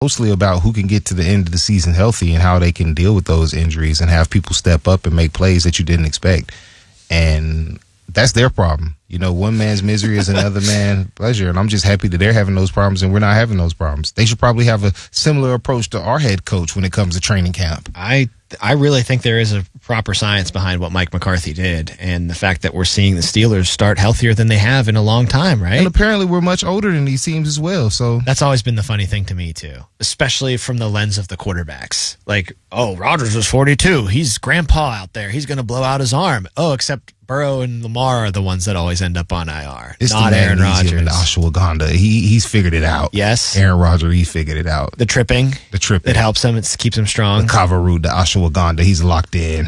mostly about who can get to the end of the season healthy and how they can deal with those injuries and have people step up and make plays that you didn't expect. And that's their problem. You know, one man's misery is another man's pleasure. And I'm just happy that they're having those problems and we're not having those problems. They should probably have a similar approach to our head coach when it comes to training camp. I really think there is a proper science behind what Mike McCarthy did, and the fact that we're seeing the Steelers start healthier than they have in a long time, right? And apparently we're much older than these teams as well. So that's always been the funny thing to me too, especially from the lens of the quarterbacks. Like, oh, Rodgers was 42. He's grandpa out there. He's going to blow out his arm. Oh, except Burrow and Lamar are the ones that always end up on IR. It's not Aaron Rodgers. And ashwagandha. He's figured it out. Yes. Aaron Rodgers, he figured it out. The tripping. It helps him. It keeps him strong. The Kavaru, the ashwagandha. He's locked in.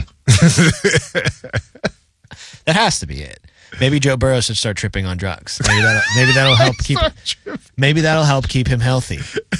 That has to be it. Maybe Joe Burrow should start tripping on drugs. Maybe that'll help keep. Maybe that'll help keep him healthy.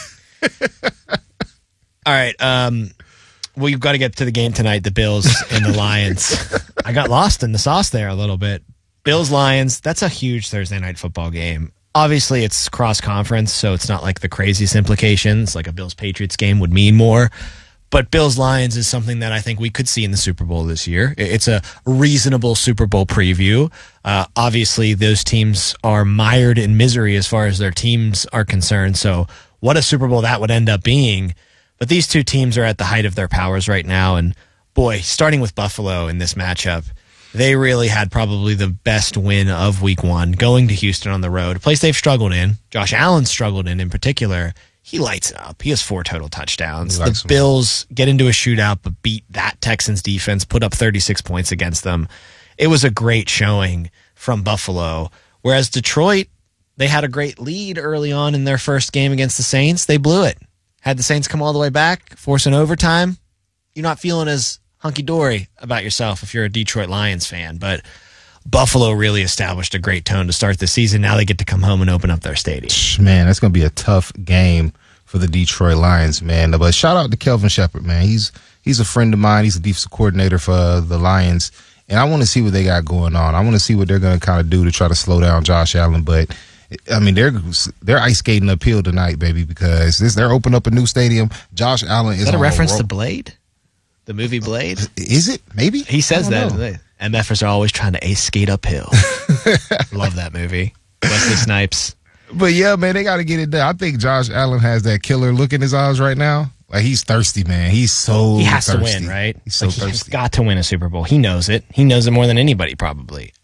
All right. We've got to get to the game tonight. The Bills and the Lions. I got lost in the sauce there a little bit. Bills Lions. That's a huge Thursday night football game. Obviously, it's cross conference, so it's not like the craziest implications like a Bills Patriots game would mean more. But Bills Lions is something that I think we could see in the Super Bowl this year. It's a reasonable Super Bowl preview. Obviously, those teams are mired in misery as far as their teams are concerned. So what a Super Bowl that would end up being. But these two teams are at the height of their powers right now. And boy, starting with Buffalo in this matchup, they really had probably the best win of week one, going to Houston on the road, a place they've struggled in. Josh Allen struggled in particular. He lights it up. He has 4 total touchdowns. The Bills get into a shootout, but beat that Texans defense, put up 36 points against them. It was a great showing from Buffalo. Whereas Detroit, they had a great lead early on in their first game against the Saints. They blew it. Had the Saints come all the way back, force an overtime. You're not feeling as hunky-dory about yourself if you're a Detroit Lions fan, but Buffalo really established a great tone to start the season. Now they get to come home and open up their stadium. Man, that's going to be a tough game for the Detroit Lions, man. But shout out to Kelvin Shepherd, man. He's a friend of mine. He's a defensive coordinator for the Lions, and I want to see what they got going on. I want to see what they're going to kind of do to try to slow down Josh Allen. But I mean, they're ice skating uphill tonight, baby, because they're opening up a new stadium. Josh Allen is that a reference to Blade, the movie Blade? Is it? Maybe he says that. MFers are always trying to ace skate uphill. Love that movie. Wesley Snipes. But yeah, man, they got to get it done. I think Josh Allen has that killer look in his eyes right now. Like, he's thirsty, man. He has thirsty. To win, right? He's so thirsty. He's got to win a Super Bowl. He knows it. He knows it more than anybody, probably.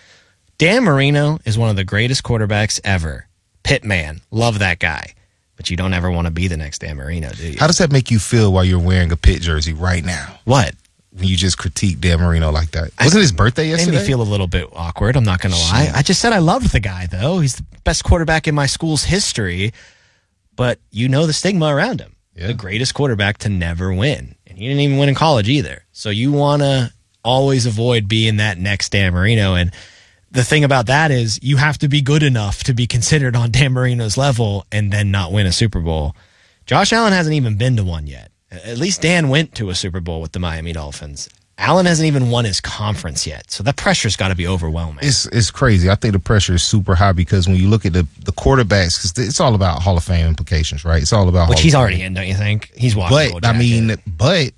Dan Marino is one of the greatest quarterbacks ever. Pitt man. Love that guy. But you don't ever want to be the next Dan Marino, do you? How does that make you feel while you're wearing a Pitt jersey right now? What? When you just critique Dan Marino like that. Wasn't his birthday yesterday? Made me feel a little bit awkward, I'm not going to lie. I just said I loved the guy, though. He's the best quarterback in my school's history. But you know the stigma around him. Yeah. The greatest quarterback to never win. And he didn't even win in college either. So you want to always avoid being that next Dan Marino. And the thing about that is you have to be good enough to be considered on Dan Marino's level and then not win a Super Bowl. Josh Allen hasn't even been to one yet. At least Dan went to a Super Bowl with the Miami Dolphins. Allen hasn't even won his conference yet, so that pressure's got to be overwhelming. It's crazy. I think the pressure is super high because when you look at the quarterbacks, because it's all about Hall of Fame implications, right? It's all about which he's already in, don't you think? He's walking. But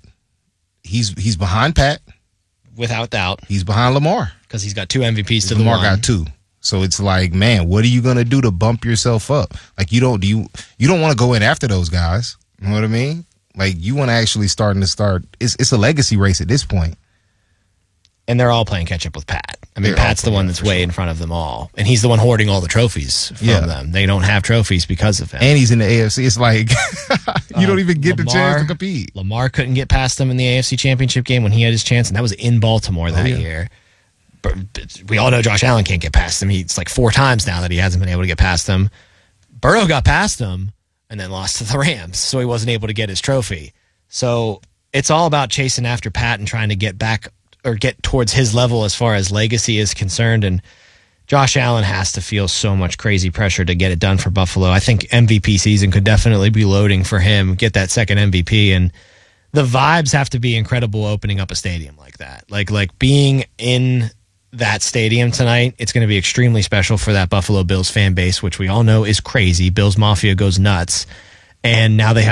he's behind Pat, without doubt. He's behind Lamar because he's got 2 MVPs to the Lamar one. got 2. So it's like, man, what are you going to do to bump yourself up? Like, you don't want to go in after those guys. You know what I mean? Like, you want to actually start. It's a legacy race at this point. And they're all playing catch up with Pat. I mean, Pat's the one that's way in front of them all. And he's the one hoarding all the trophies from them. They don't have trophies because of him. And he's in the AFC. It's like, you don't even get the chance to compete. Lamar couldn't get past them in the AFC Championship game when he had his chance, and that was in Baltimore that year. But we all know Josh Allen can't get past him. It's like 4 times now that he hasn't been able to get past them. Burrow got past him and then lost to the Rams, so he wasn't able to get his trophy. So it's all about chasing after Pat and trying to get back or get towards his level as far as legacy is concerned. And Josh Allen has to feel so much crazy pressure to get it done for Buffalo. I think MVP season could definitely be loading for him, get that second MVP. And the vibes have to be incredible opening up a stadium like that. Like being in that stadium tonight, it's going to be extremely special for that Buffalo Bills fan base, which we all know is crazy. Bills Mafia goes nuts. and now they have